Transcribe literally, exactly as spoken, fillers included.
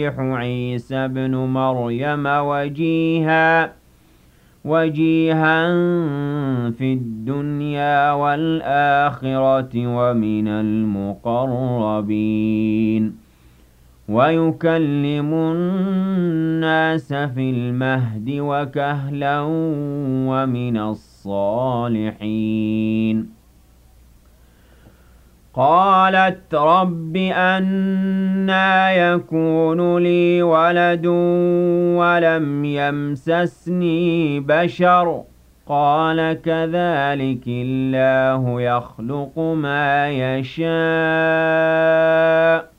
عيسى ابن مريم وجيها وجيها في الدنيا والآخرة ومن المقربين ويكلم الناس في المهد وكهلا ومن الصالحين. قالت رب أنى يكون لي ولد ولم يمسسني بشر قال كذلك الله يخلق ما يشاء